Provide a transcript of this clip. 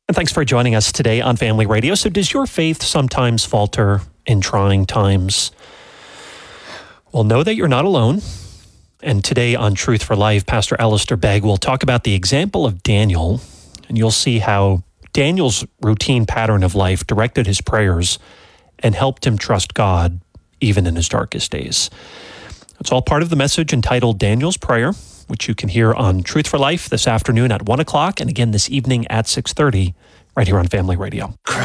And thanks for joining us today on Family Radio. So does your faith sometimes falter in trying times? Well, know that you're not alone. And today on Truth for Life, Pastor Alistair Begg will talk about the example of Daniel, and you'll see how Daniel's routine pattern of life directed his prayers and helped him trust God even in his darkest days. It's all part of the message entitled Daniel's Prayer, which you can hear on Truth for Life this afternoon at 1 o'clock and again this evening at 6:30 right here on Family Radio.